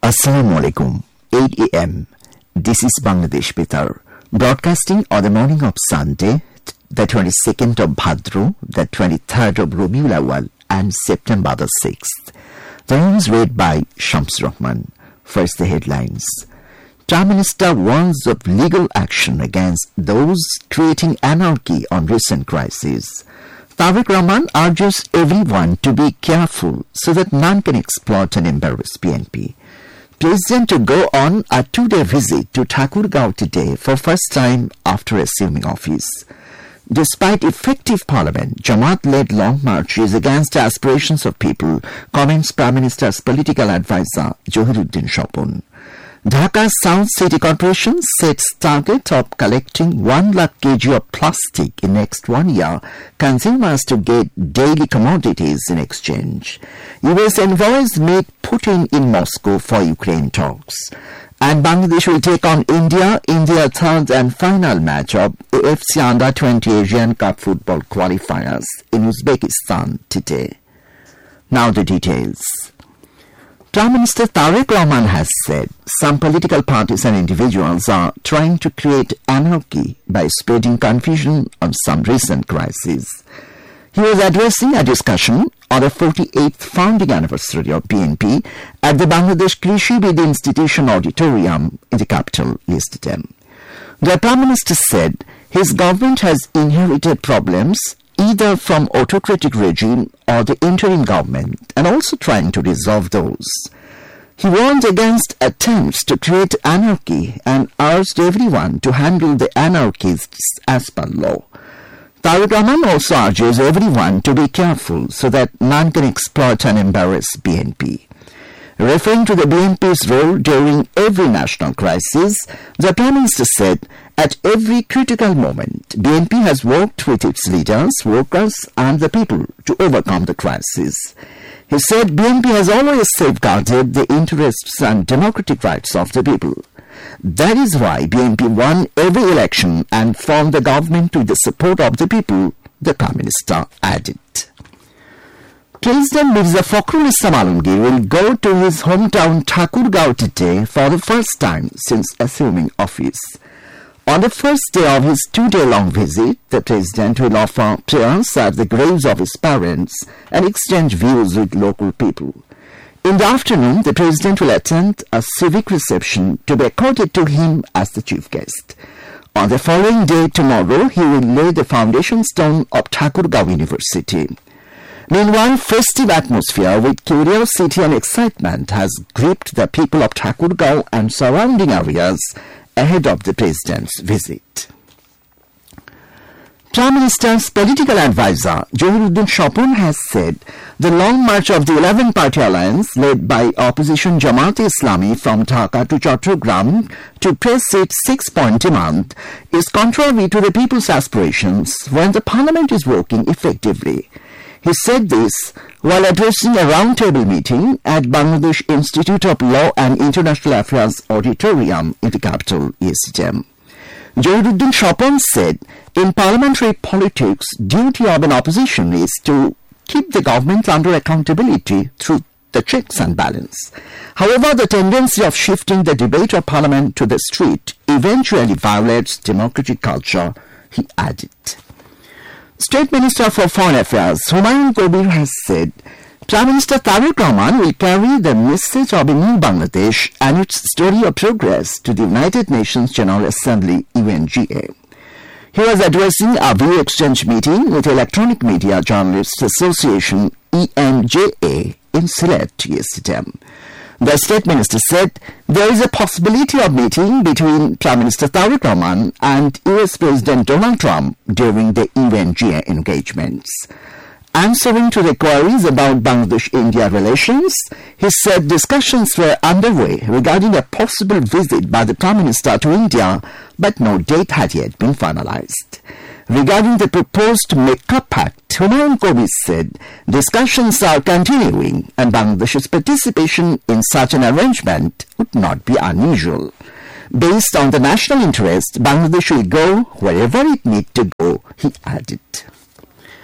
Assalamu alaikum. 8 a.m. This is Bangladesh Betar, broadcasting on the morning of Sunday, the 22nd of Bhadro, the 23rd of Rabiul Awwal, and September the 6th. The news read by Shams Rahman. First, the headlines. Prime Minister warns of legal action against those creating anarchy on recent crises. Tariq Rahman urges everyone to be careful so that none can exploit and embarrass BNP. President to go on a two-day visit to Thakurgaon today for first time after assuming office. Despite effective parliament, Jamaat-led long marches against the aspirations of people, comments Prime Minister's political advisor Johiruddin Shopon. Dhaka South City Corporation sets target of collecting 1 lakh kg of plastic in next 1 year, consumers to get daily commodities in exchange. US envoys meet Putin in Moscow for Ukraine talks. And Bangladesh will take on India in their third and final match of AFC Under-20 Asian Cup football qualifiers in Uzbekistan today. Now the details. Prime Minister Tariq Rahman has said some political parties and individuals are trying to create anarchy by spreading confusion on some recent crises. He was addressing a discussion on the 48th founding anniversary of BNP at the Bangladesh Krishi Bidi Institution Auditorium in the capital yesterday. The Prime Minister said his government has inherited problems either from autocratic regime or the interim government, and also trying to resolve those. He warned against attempts to create anarchy and urged everyone to handle the anarchists as per law. Tariq Rahman also urges everyone to be careful so that none can exploit and embarrass BNP. Referring to the BNP's role during every national crisis, the Prime Minister said, at every critical moment, BNP has worked with its leaders, workers and the people to overcome the crisis. He said BNP has always safeguarded the interests and democratic rights of the people. That is why BNP won every election and formed the government with the support of the people, the Prime Minister added. President Mirza Fakhrul Islam Alamgir will go to his hometown Thakurgaon today for the first time since assuming office. On the first day of his two-day-long visit, the President will offer prayers at the graves of his parents and exchange views with local people. In the afternoon, the President will attend a civic reception to be accorded to him as the chief guest. On the following day, tomorrow, he will lay the foundation stone of Thakurgaon University. Meanwhile, festive atmosphere with curiosity and excitement has gripped the people of Thakurgaon and surrounding areas ahead of the President's visit. Prime Minister's political advisor, Johiruddin Shopon, has said the long march of the 11-party alliance led by opposition Jamaat-e-Islami from Dhaka to Chattogram to press its 6-point demand is contrary to the people's aspirations when the parliament is working effectively. He said this while addressing a roundtable meeting at Bangladesh Institute of Law and International Affairs Auditorium in the capital yesterday. Johiruddin Shopon said, in parliamentary politics, duty of an opposition is to keep the government under accountability through the checks and balance. However, the tendency of shifting the debate of parliament to the street eventually violates democratic culture, he added. State Minister for Foreign Affairs Humayun Kabir has said Prime Minister Tariq Rahman will carry the message of a new Bangladesh and its story of progress to the United Nations General Assembly UNGA. He was addressing a view exchange meeting with Electronic Media Journalists Association EMJA in Sylhet yesterday. The State Minister said there is a possibility of meeting between Prime Minister Tariq Rahman and US President Donald Trump during the UNGA engagements. Answering to the queries about Bangladesh-India relations, he said discussions were underway regarding a possible visit by the Prime Minister to India, but no date had yet been finalized. Regarding the proposed Mecca Pact, Humayun Kabir said discussions are continuing and Bangladesh's participation in such an arrangement would not be unusual. Based on the national interest, Bangladesh will go wherever it needs to go, he added.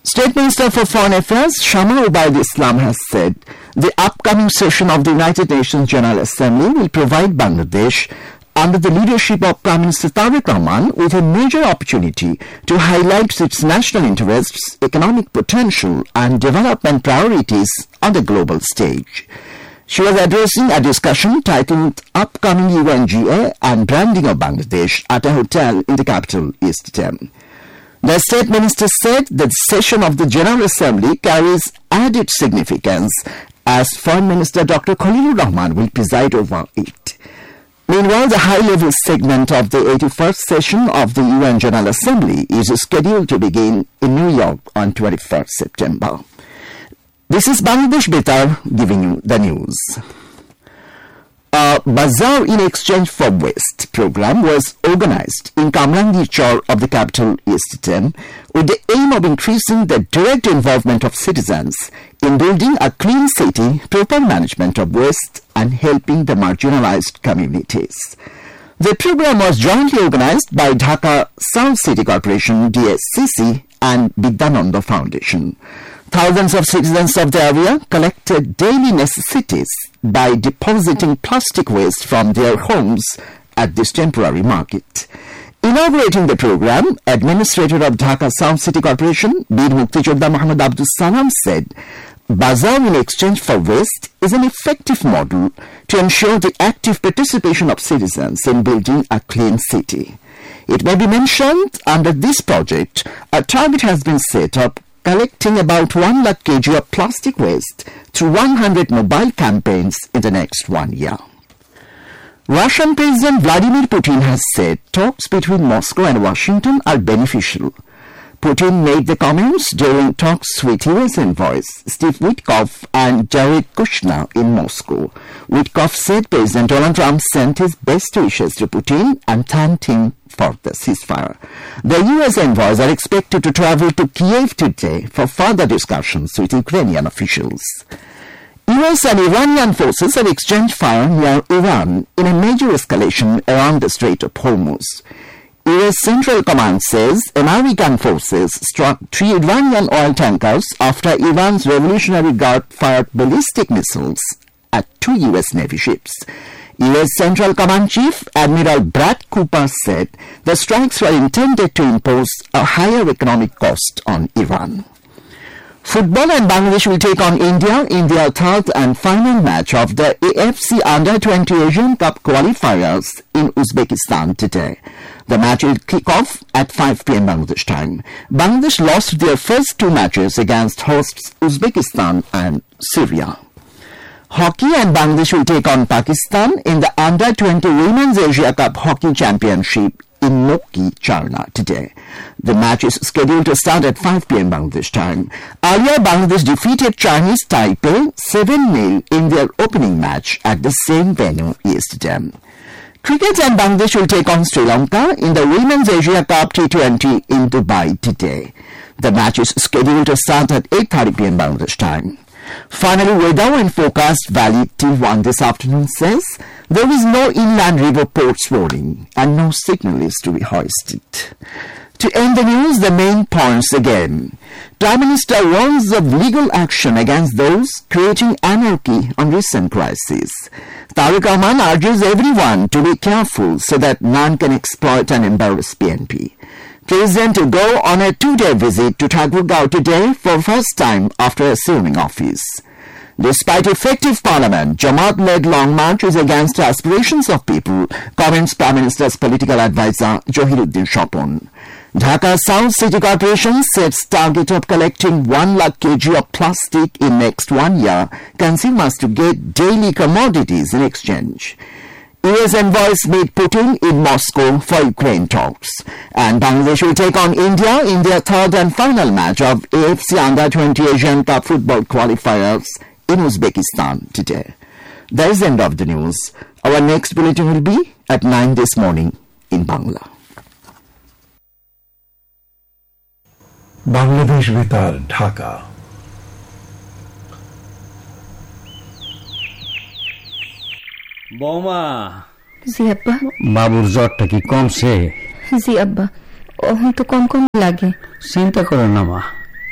State Minister for Foreign Affairs Shama Ubaid Islam has said the upcoming session of the United Nations General Assembly will provide Bangladesh, under the leadership of Prime Minister Tariq Rahman, with a major opportunity to highlight its national interests, economic potential and development priorities on the global stage. She was addressing a discussion titled Upcoming UNGA and Branding of Bangladesh at a hotel in the capital, Istitam. The State Minister said that the session of the General Assembly carries added significance as Foreign Minister Dr. Khalilur Rahman will preside over it. Meanwhile, the high-level segment of the 81st session of the UN General Assembly is scheduled to begin in New York on 21st September. This is Bangladesh Betar giving you the news. A Bazaar in Exchange for Waste program was organized in Kamrangi Chor of the capital, Istitam, with the aim of increasing the direct involvement of citizens in building a clean city, proper management of waste, and helping the marginalized communities. The program was jointly organized by Dhaka South City Corporation, DSCC, and Vidyananda Foundation. Thousands of citizens of the area collected daily necessities by depositing plastic waste from their homes at this temporary market. Inaugurating the program, Administrator of Dhaka South City Corporation, Bir Muktijoddha Muhammad Abdus Salam, said, Bazaar in Exchange for Waste is an effective model to ensure the active participation of citizens in building a clean city. It may be mentioned under this project, a target has been set up collecting about 1 lakh kg of plastic waste through 100 mobile campaigns in the next 1 year. Russian President Vladimir Putin has said talks between Moscow and Washington are beneficial. Putin made the comments during talks with U.S. envoys Steve Witkoff and Jared Kushner in Moscow. Witkoff said President Donald Trump sent his best wishes to Putin and thanked him for the ceasefire. The U.S. envoys are expected to travel to Kiev today for further discussions with Ukrainian officials. U.S. and Iranian forces have exchanged fire near Iran in a major escalation around the Strait of Hormuz. U.S. Central Command says American forces struck 3 Iranian oil tankers after Iran's Revolutionary Guard fired ballistic missiles at 2 U.S. Navy ships. U.S. Central Command Chief Admiral Brad Cooper said the strikes were intended to impose a higher economic cost on Iran. Football and Bangladesh will take on India in their third and final match of the AFC Under-20 Asian Cup qualifiers in Uzbekistan today. The match will kick off at 5 p.m. Bangladesh time. Bangladesh lost their first 2 matches against hosts Uzbekistan and Syria. Hockey and Bangladesh will take on Pakistan in the Under-20 Women's Asia Cup Hockey Championship in Moki, China today. The match is scheduled to start at 5 p.m. Bangladesh time. Earlier, Bangladesh defeated Chinese Taipei 7-0 in their opening match at the same venue yesterday. Cricket and Bangladesh will take on Sri Lanka in the Women's Asia Cup T20 in Dubai today. The match is scheduled to start at 8:30 p.m. Bangladesh time. Finally, weather and forecast Valley T1 this afternoon says there is no inland river ports warning and no signal is to be hoisted. To end the news, the main points again. Prime Minister warns of legal action against those creating anarchy on recent crises. Tariq Rahman urges everyone to be careful so that none can exploit and embarrass PNP. President to go on a 2-day visit to Thakurgaon today for first time after assuming office. Despite effective parliament, Jamaat-led long marches against aspirations of people, comments Prime Minister's political advisor Johiruddin Shopon. Dhaka South City Corporation sets target of collecting 1 lakh kg of plastic in next 1 year, consumers to get daily commodities in exchange. U.S. envoys meet Putin in Moscow for Ukraine talks. And Bangladesh will take on India in their third and final match of AFC Under-20 Asian Cup football qualifiers in Uzbekistan today. That is the end of the news. Our next bulletin will be at 9 this morning in Bangla. Bangladesh Betar, Dhaka. বৌমা জি আব্বা বাবুর জ্বরটা কি কমছে জি আব্বা এখন তো কম কম লাগে চিন্তা করো না মা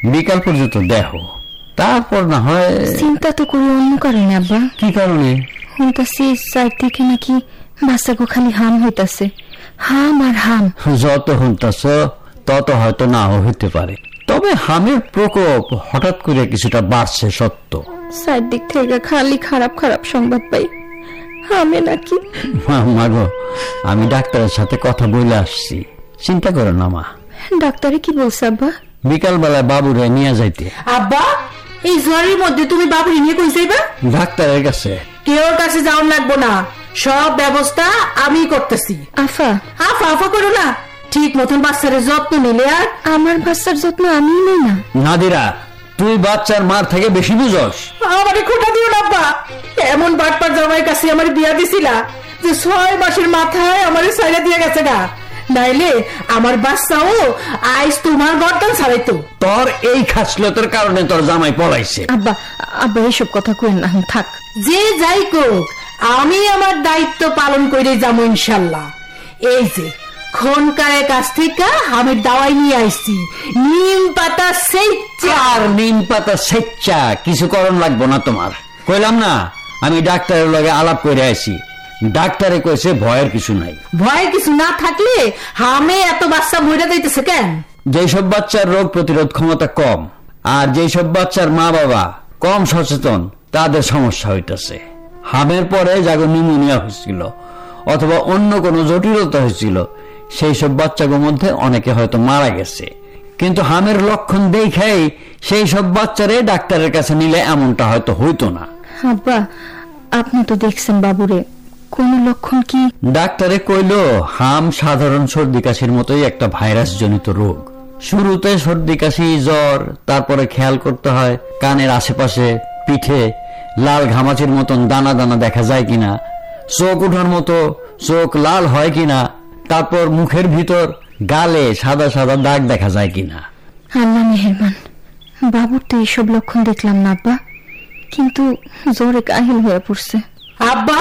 বিকাল পর্যন্ত দেখো, তারপর না হয়। চিন্তা তো করি অন্য কারণে আব্বা। কি কারণে? শুনতাছি চারদিকে নাকি বাচ্চাগো খালি হাম হইতাছে, হাম আর হাম। যত শুনতাছ তত হয়তো নাও হইতে পারে, তবে হামের প্রকোপ হঠাৎ করে কিছুটা বাড়ছে সত্য। চারদিক থেকে খালি খারাপ খারাপ সংবাদ পাই, হামে নাকি। মাগো, আমি ডাক্তারের সাথে কথা বলে আসছি, চিন্তা করো না মা। ডাক্তারে কি বলছে আব্বা? বিকাল বেলায় বাবুরে নিয়ে যাইতে। আব্বা, এই জ্বরের মধ্যে তুমি বাবুরে নিয়ে কই যাইবা? ডাক্তারের কাছে। কেউ কাছে যাওয়ার লাগবো না, সব ব্যবস্থা আমি করতেছি। আফা আফা আফা করো না, ঠিক মতন বাচ্চার যত্ন নিলে। আর আমার বাচ্চার যত্ন আমি নেই না। নাদিরা, তুই বাচ্চার মার থেকে বেশি বুঝস। আমারে খোটা দিও না আব্বা, এমন বাটপার জামাই কাছে আমার বিয়া দিছিলা যে 6 মাসের মাথায় আমার ছাইড়া দিয়ে গেছে গা, নাইলে আমার বাচ্চাও আইস তোমার গর্দান ছাড়াইতো। তোর এই খাসলতের কারণে তোর জামাই পলাইছে। আব্বা আব্বা এইসব কথা কইেন না, থাক। যে যাই কোক, আমি আমার দায়িত্ব পালন করে যাবো ইনশাল্লাহ। এই যে খনকারের কাছ থেকে আমি দাওয়াই নিয়ে আইছি, নিম পাতা সেচ্চা। আর নিম পাতা সেচ্চা কিছু করণ লাগবো না তোমার, কইলাম না আমি ডাক্তারের লগে আলাপ করে আইছি। ডাক্তারে কইছে ভয়ের কিছু নাই। ভয়ের কিছু না থাকলে হামে এত বাচ্চা মরে যাইতেছে কেন? যেসব বাচ্চার রোগ প্রতিরোধ ক্ষমতা কম আর যেসব বাচ্চার মা বাবা কম সচেতন, তাদের সমস্যা হইতেছে। হামের পরে যাগো নিউমোনিয়া হয়েছিল অথবা অন্য কোনো জটিলতা হয়েছিল, সেই সব বাচ্চাগুলোর মধ্যে অনেকে হয়তো মারা গেছে। কিন্তু হামের লক্ষণ দেখাই সেই সব বাচ্চারে ডাক্তারের কাছে নিলে এমনটা হয়তো হইতো না। আব্বা, আপনি তো দেখছেন বাবুরে, কোন লক্ষণ কি? ডাক্তারে কইল হাম সাধারণ সর্দি কাশির মতোই একটা ভাইরাস জনিত রোগ। শুরুতে সর্দি কাশি, জ্বর, তারপরে খেয়াল করতে হয় কানের আশেপাশে, পিঠে লাল ঘামাচির মতন দানা দানা দেখা যায় কিনা, চোখ ওঠার মতো চোখ লাল হয় কিনা, তারপর মুখের ভিতর গালে সাদা সাদা দাগ দেখা যায় কিনা। আল্লাহ মেহেরবান, বাবুর তো এইসব লক্ষণ দেখলাম না আব্বা, কিন্তু জ্বরে কাহিল হয়ে পড়ছে। আব্বা,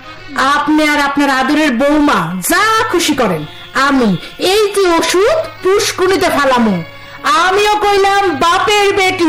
আপনি আর আপনার আদরের বৌমা যা খুশি করেন, আমি এই যে ওষুধ পুষ্কুনিতে ফালামু। আমিও কইলাম বাপের বেটি।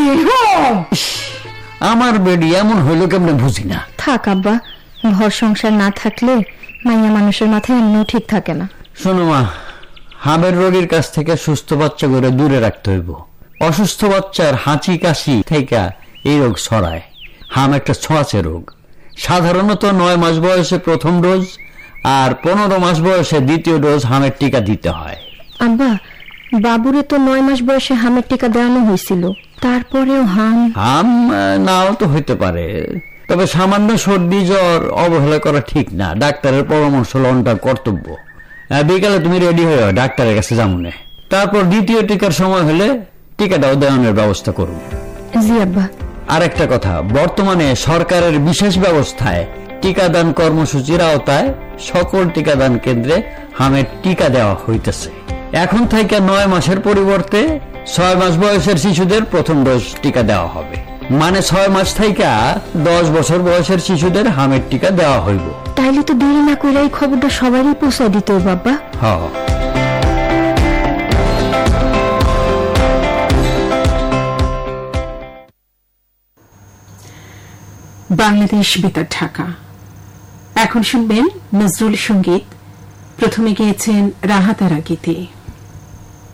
আমার বেডি এমন হইল কেমনে বুঝি না। থাক আব্বা, ঘর সংসার না থাকলে মাইয়া মানুষের মাথায় এমনিও ঠিক থাকে না। শোনো মা, হামের রোগীর কাছ থেকে সুস্থ বাচ্চা করে দূরে রাখতে হইব। অসুস্থ বাচ্চার হাঁচি কাশি থেকে এই রোগ ছড়ায়। হাম একটা ছোঁয়াচে রোগ। সাধারণত 9 মাস বয়সে প্রথম ডোজ আর 15 মাস বয়সে দ্বিতীয় ডোজ হামের টিকা দিতে হয়। আব্বা, বাবুরে তো 9 মাস বয়সে হামের টিকা দেওয়ানো হয়েছিল, তারপরেও হাম নাও তো হইতে পারে। তবে সামান্য সর্দি জ্বর অবহেলা করা ঠিক না, ডাক্তারের পরামর্শ লওয়াটা কর্তব্য। বিকালে তুমি রেডি হয়ে ডাক্তারের কাছে যামুনে, তারপর দ্বিতীয় টিকার সময় হলে টিকাটাও দেওয়ানোর ব্যবস্থা করুন। জি আব্বা। আর একটা কথা, বর্তমানে সরকারের বিশেষ ব্যবস্থায় টিকাদান কর্মসূচির আওতায় সকল টিকাদান কেন্দ্রে হামের টিকা দেওয়া হইতেছে। এখন থেকে 9 মাসের পরিবর্তে 6 মাস বয়সের শিশুদের প্রথম ডোজ টিকা দেওয়া হবে। মানে 6 মাস থেকে 10 বছর বয়সের শিশুদের হামের টিকা দেওয়া হইব। তাইলে তো দেরি না করে এই খবরটা সবারই পৌঁছায় দিতে হবে বাবা। হ্যাঁ। বাংলাদেশ বেতার ঢাকা। এখন শুনবেন নজরুল সঙ্গীত। প্রথমে গেয়েছেন রাহাতারা গীতি।